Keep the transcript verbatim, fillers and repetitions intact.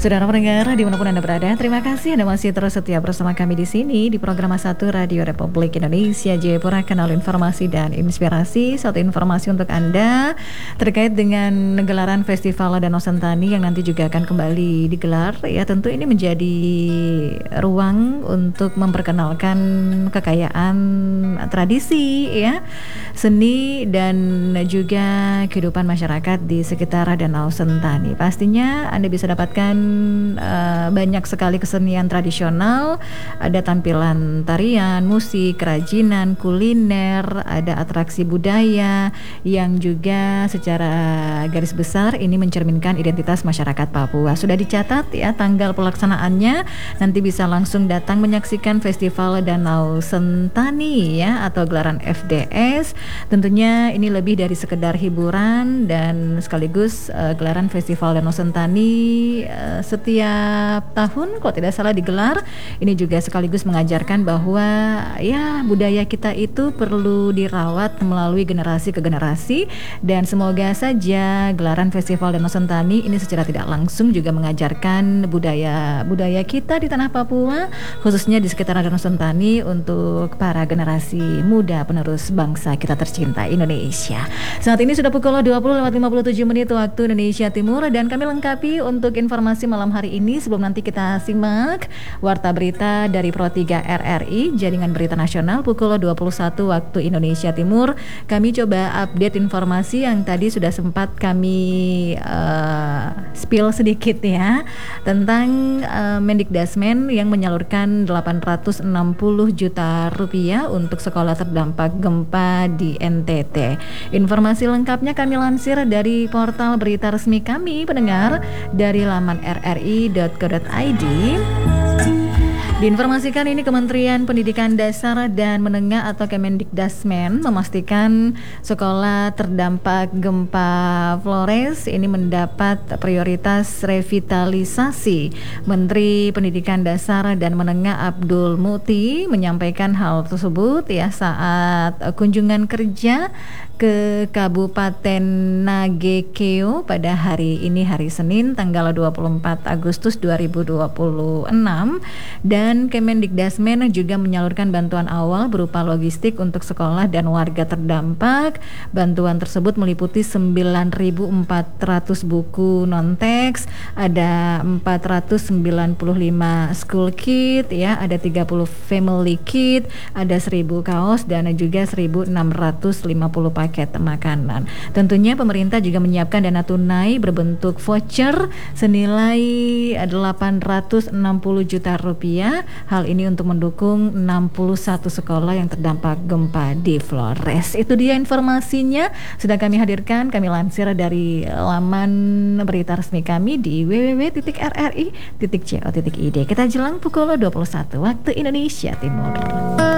Saudara pendengar dimanapun Anda berada, terima kasih Anda masih terus setia bersama kami di sini di program satu Radio Republik Indonesia Jayapura, kanal informasi dan inspirasi. Satu informasi untuk Anda terkait dengan gelaran Festival Danau Sentani yang nanti juga akan kembali digelar. Ya, tentu ini menjadi ruang untuk memperkenalkan kekayaan tradisi, ya, seni dan juga kehidupan masyarakat di sekitar Danau Sentani. Pastinya Anda bisa dapatkan uh, banyak sekali kesenian tradisional, ada tampilan tarian, musik, kerajinan, kuliner, ada atraksi budaya yang juga secara garis besar ini mencerminkan identitas masyarakat Papua. Sudah dicatat ya tanggal pelaksanaannya, nanti bisa langsung datang menyaksikan Festival Danau Sentani ya, atau gelaran F D S. Tentunya ini lebih dari sekedar hiburan dan sekaligus uh, gelaran Festival Danau Sentani uh, setiap tahun kalau tidak salah digelar. Ini juga sekaligus mengajarkan bahwa ya budaya kita itu perlu dirawat melalui generasi ke generasi, dan semoga saja gelaran Festival Danau Sentani ini secara tidak langsung juga mengajarkan budaya budaya kita di tanah Papua, khususnya di sekitar Danau Sentani, untuk para generasi muda penerus bangsa kita tercinta Indonesia. Saat ini sudah pukul dua puluh lewat lima puluh tujuh menit waktu Indonesia Timur, dan kami lengkapi untuk informasi malam hari ini. Sebelum nanti kita simak warta berita dari Pro tiga R R I, Jaringan Berita Nasional, pukul dua puluh satu waktu Indonesia Timur. Kami coba update informasi yang tadi sudah sempat kami uh, spill sedikit ya, tentang uh, Mendikdasmen yang menyalurkan delapan ratus enam puluh juta rupiah untuk sekolah terdampak gempa di N T T. Informasi lengkapnya kami lansir dari portal berita resmi kami, pendengar, dari laman r r i dot co dot i d. Diinformasikan ini Kementerian Pendidikan Dasar dan Menengah atau Kemendikdasmen memastikan sekolah terdampak gempa Flores ini mendapat prioritas revitalisasi. Menteri Pendidikan Dasar dan Menengah Abdul Muti menyampaikan hal tersebut ya saat kunjungan kerja ke Kabupaten Nagekeo pada hari ini, hari Senin tanggal dua puluh empat Agustus dua ribu dua puluh enam. Dan Kemendikdasmen juga menyalurkan bantuan awal berupa logistik untuk sekolah dan warga terdampak. Bantuan tersebut meliputi sembilan ribu empat ratus buku non-teks, ada empat ratus sembilan puluh lima school kit ya, ada tiga puluh family kit, ada seribu kaos, dan juga seribu enam ratus lima puluh paket makanan. Tentunya pemerintah juga menyiapkan dana tunai berbentuk voucher senilai delapan ratus enam puluh juta rupiah. Hal ini untuk mendukung enam puluh satu sekolah yang terdampak gempa di Flores. Itu dia informasinya sudah kami hadirkan, kami lansir dari laman berita resmi kami di w w w titik r r i titik co titik i d. Kita jelang pukul dua puluh satu waktu Indonesia Timur.